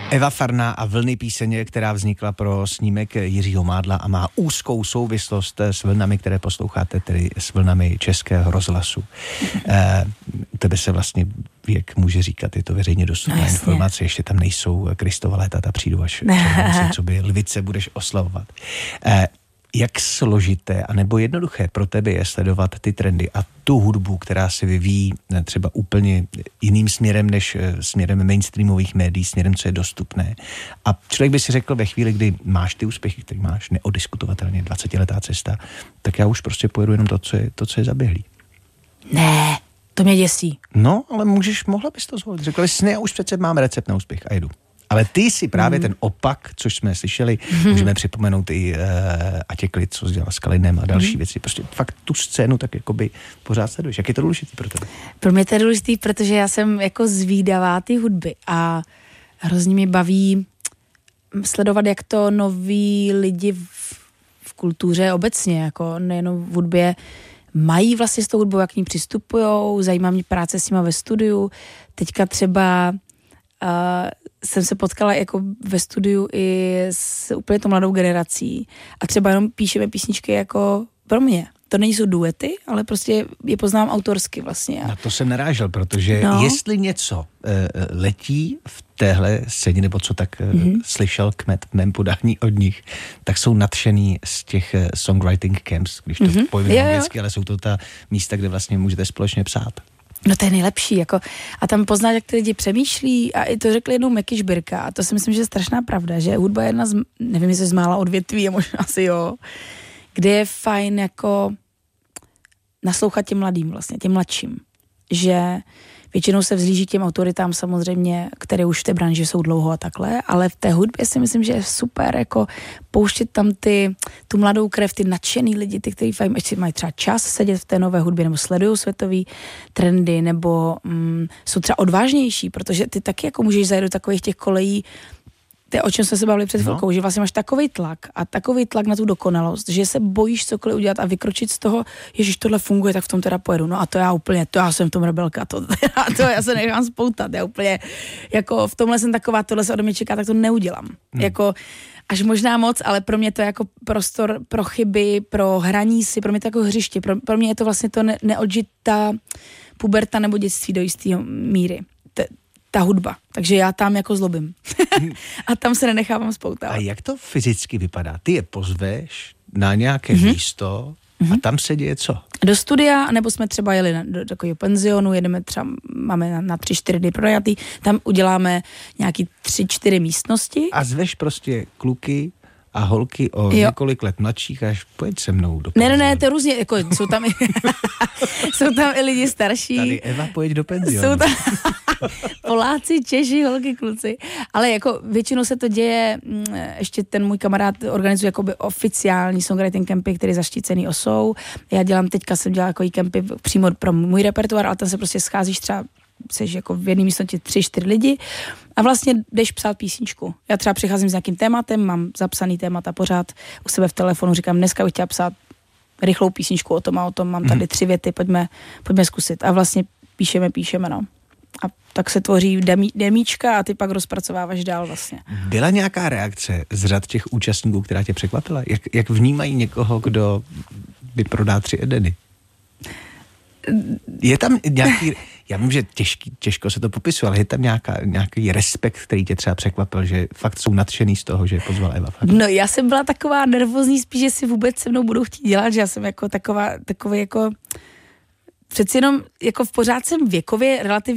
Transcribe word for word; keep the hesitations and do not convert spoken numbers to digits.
Eva Farná a Vlny, píseň, která vznikla pro snímek Jiřího Mádla a má úzkou souvislost s vlnami, které posloucháte, tedy s vlnami Českého rozhlasu. E, u tebe se vlastně věk může říkat, je to veřejně dostupná no, informace, ještě tam nejsou Kristova léta, ta přijdu až červenci, co by lvice budeš oslavovat. E, Jak složité anebo jednoduché pro tebe je sledovat ty trendy a tu hudbu, která se vyvíjí třeba úplně jiným směrem než směrem mainstreamových médií, směrem, co je dostupné. A člověk by si řekl ve chvíli, kdy máš ty úspěchy, který máš neodiskutovatelně dvacetiletá cesta, tak já už prostě pojedu jenom to, co je, to, co je zaběhlý. Ne, to mě děsí. No, ale můžeš, mohla bys to zvolit. Řekla bys, ne, já už přece mám recept na úspěch a jedu. Ale ty si právě mm. ten opak, což jsme slyšeli, mm. můžeme připomenout i uh, Atě Klid, co dělala s Kalinem a další mm. věci. Prostě fakt tu scénu tak jakoby pořád sleduješ. Jak je to důležitý pro tebe? Pro mě to je důležitý, protože já jsem jako zvídavá ty hudby a hrozně mě baví sledovat, jak to noví lidi v, v kultuře obecně, jako nejenom v hudbě, mají vlastně s tou hudbou, jak k ní přistupujou, zajímá mě práce s nima ve studiu. Teďka třeba Uh, jsem se potkala jako ve studiu i s úplně tou mladou generací a třeba jenom píšeme písničky jako pro mě. To nejsou duety, ale prostě je poznám autorsky vlastně. Na to jsem narážel, protože no. jestli něco uh, letí v téhle scéně, nebo co tak uh, mm-hmm. slyšel Kmet v mém podání od nich, tak jsou nadšený z těch uh, songwriting camps, když to mm-hmm. pojmenuji anglicky, ale jsou to ta místa, kde vlastně můžete společně psát. No to je nejlepší, jako a tam poznáš, jak ty lidi přemýšlí a i to řekl jednou Meky Žbirka a to si myslím, že je strašná pravda, že hudba je jedna z, nevím, jestli z mála odvětví a možná asi jo, kde je fajn jako naslouchat těm mladým vlastně, těm mladším, že většinou se vzlíží těm autoritám samozřejmě, které už v té branži jsou dlouho a takhle, ale v té hudbě si myslím, že je super jako pouštět tam ty, tu mladou krev, ty nadšený lidi, ty, kteří fajn, ještě mají třeba čas sedět v té nové hudbě, nebo sledují světový trendy, nebo mm, jsou třeba odvážnější, protože ty taky jako můžeš zajet do takových těch kolejí, to je, o čem jsme se bavili před chvilkou, no. že vlastně máš takovej tlak a takovej tlak na tu dokonalost, že se bojíš cokoliv udělat a vykročit z toho, ježiš, tohle funguje, tak v tom teda pojedu. No a to já úplně, to já jsem v tom rebelka, to, to já se nechám spoutat, já úplně, jako v tomhle jsem taková, tohle se ode mě čeká, tak to neudělám. Hmm. Jako až možná moc, ale pro mě to je jako prostor pro chyby, pro hraní si, pro mě to jako hřiště, pro, pro mě je to vlastně to ne, neodžitá puberta nebo dětství do jistého míry. T- ta hudba, takže já tam jako zlobím. A tam se nenechávám spoutat. A jak to fyzicky vypadá? Ty je pozveš na nějaké mm-hmm. místo a tam se děje co? Do studia, nebo jsme třeba jeli na, do takového penzionu, jedeme třeba, máme na, na tři, čtyři dny pronajatý, tam uděláme nějaký tři, čtyři místnosti. A zveš prostě kluky a holky o jo. několik let mladších, až pojď se mnou do penzionu. Ne, ne, ne, to různě, jako jsou tam i, jsou tam i lidi starší. Tady Eva, pojď do penzionu. Jsou tam Poláci, Češi, holky, kluci. Ale jako většinou se to děje, ještě ten můj kamarád organizuje jakoby oficiální songwriting campy, který je zaštícený osou. Já dělám, teďka jsem dělala jako campy přímo pro můj repertoár, ale tam se prostě scházíš třeba, seš jako v jedné místnosti tři, čtyři lidi a vlastně jdeš psát písničku. Já třeba přicházím s nějakým tématem, mám zapsaný témata pořád u sebe v telefonu, říkám, dneska bych chtěla psát rychlou písničku o tom a o tom, mám tady tři věty, pojďme, pojďme zkusit. A vlastně píšeme, píšeme, no. A tak se tvoří demí, demíčka a ty pak rozpracováváš dál vlastně. Byla nějaká reakce z řad těch účastníků, která tě překvapila? Jak, jak vnímají někoho, kdo by prodá tři edeny? Je tam nějaký, já vím, že těžký, těžko se to popisuje, ale je tam nějaká, nějaký respekt, který tě třeba překvapil, že fakt jsou nadšený z toho, že je pozval Eva Farná? No já jsem byla taková nervózní spíš, že si vůbec se mnou budou chtít dělat, že já jsem jako taková, takový jako přeci jenom jako v pořád jsem věkově relativně